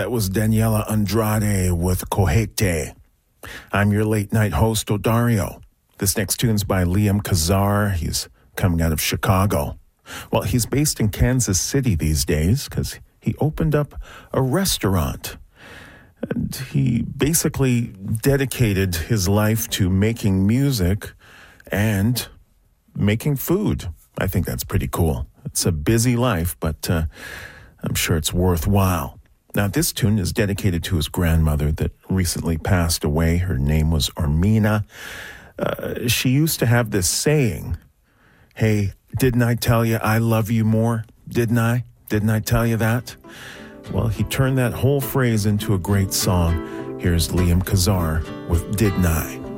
That was Daniela Andrade with Cojete. I'm your late night host, Odario. This next tune's by Liam Kazar. He's coming out of Chicago. Well, he's based in Kansas City these days because he opened up a restaurant. And he basically dedicated his life to making music and making food. I think that's pretty cool. It's a busy life, but I'm sure it's worthwhile. Now, this tune is dedicated to his grandmother that recently passed away. Her name was Armina. She used to have this saying, "Hey, didn't I tell you I love you more? Didn't I? Didn't I tell you that?" Well, he turned that whole phrase into a great song. Here's Liam Kazar with Didn't I?